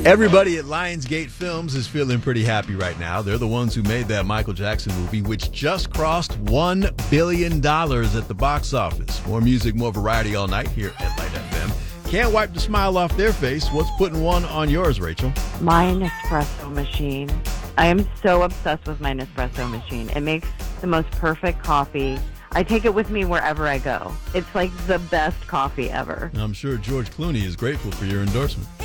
Everybody at Lionsgate Films is feeling pretty happy right now. They're the ones who made that Michael Jackson movie, which just crossed $1 billion at the box office. More music, more variety all night here at Light FM. Can't wipe the smile off their face. What's putting one on yours, Rachel? My Nespresso machine. I am so obsessed with my Nespresso machine. It makes the most perfect coffee. I take it with me wherever I go. It's like the best coffee ever. I'm sure George Clooney is grateful for your endorsement.